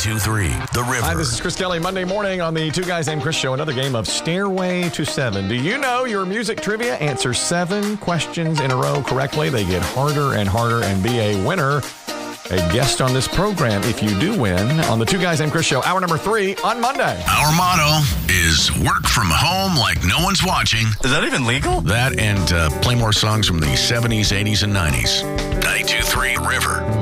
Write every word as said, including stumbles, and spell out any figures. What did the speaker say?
ninety-two three The River. Hi, this is Chris Kelly. Monday morning on the Two Guys Named Chris Show, another game of Stairway to Seven. Do you know your music trivia? Answer seven questions in a row correctly. They get harder and harder, and be a winner, a guest on this program if you do win on the Two Guys Named Chris Show, hour number three on Monday. Our motto is work from home like no one's watching. Is that even legal? That and uh, play more songs from the seventies, eighties, and nineties. ninety-two three River.